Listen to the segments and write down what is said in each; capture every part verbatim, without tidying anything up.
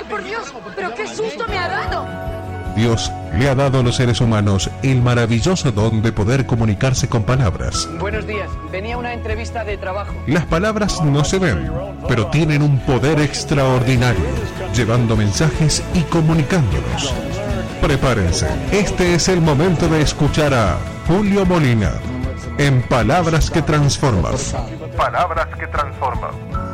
¡Ay, por Dios! ¡Pero qué susto me ha dado! Dios le ha dado a los seres humanos el maravilloso don de poder comunicarse con palabras. Buenos días, venía a una entrevista de trabajo. Las palabras no se ven, pero tienen un poder extraordinario, llevando mensajes y comunicándolos. Prepárense, este es el momento de escuchar a Julio Molina en Palabras que Transforman. Palabras que Transforman.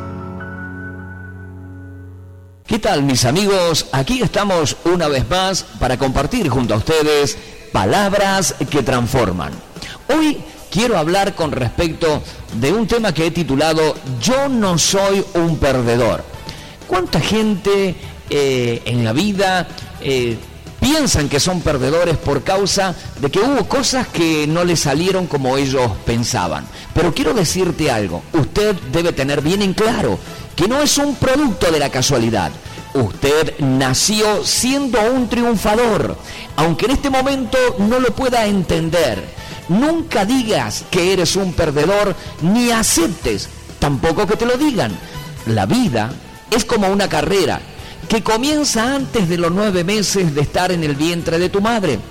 ¿Qué tal, mis amigos? Aquí estamos una vez más para compartir junto a ustedes Palabras que Transforman. Hoy quiero hablar con respecto de un tema que he titulado Yo no soy un perdedor. ¿Cuánta gente eh, en la vida eh, piensan que son perdedores por causa de que hubo cosas que no les salieron como ellos pensaban? Pero quiero decirte algo, usted debe tener bien en claro que no es un producto de la casualidad. Usted nació siendo un triunfador, aunque en este momento no lo pueda entender. Nunca digas que eres un perdedor, ni aceptes tampoco que te lo digan. La vida es como una carrera que comienza antes de los nueve meses de estar en el vientre de tu madre.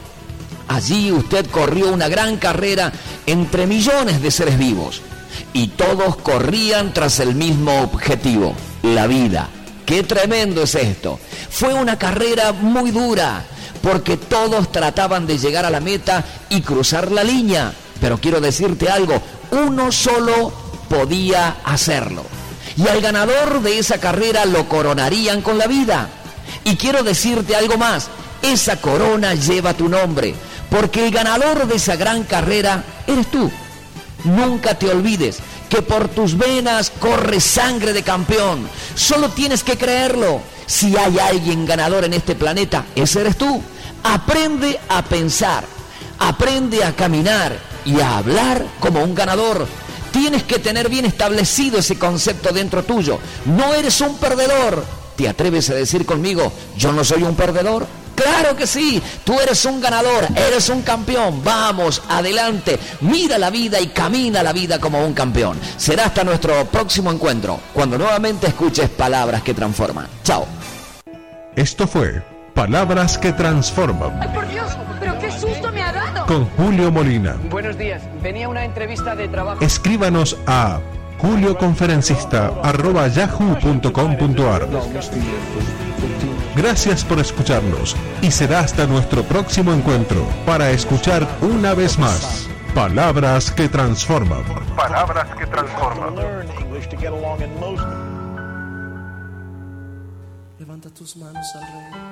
Allí usted corrió una gran carrera entre millones de seres vivos y todos corrían tras el mismo objetivo, la vida. ¡Qué tremendo es esto! Fue una carrera muy dura porque todos trataban de llegar a la meta y cruzar la línea. Pero quiero decirte algo, uno solo podía hacerlo. Y al ganador de esa carrera lo coronarían con la vida. Y quiero decirte algo más, esa corona lleva tu nombre, porque el ganador de esa gran carrera eres tú. Nunca te olvides que por tus venas corre sangre de campeón. Solo tienes que creerlo. Si hay alguien ganador en este planeta, ese eres tú. Aprende a pensar, aprende a caminar y a hablar como un ganador. Tienes que tener bien establecido ese concepto dentro tuyo. No eres un perdedor. ¿Te atreves a decir conmigo, yo no soy un perdedor? ¡Claro que sí! Tú eres un ganador, eres un campeón. Vamos, adelante, mira la vida y camina la vida como un campeón. Será hasta nuestro próximo encuentro, cuando nuevamente escuches Palabras que Transforman. ¡Chao! Esto fue Palabras que Transforman. ¡Ay, por Dios! ¡Pero qué susto me ha dado! Con Julio Molina. Buenos días, venía a una entrevista de trabajo. Escríbanos a julioconferencista arroba yahoo punto com punto ar. Gracias por escucharnos y será hasta nuestro próximo encuentro para escuchar una vez más Palabras que Transforman. Palabras que Transforman. Levanta tus manos al Rey.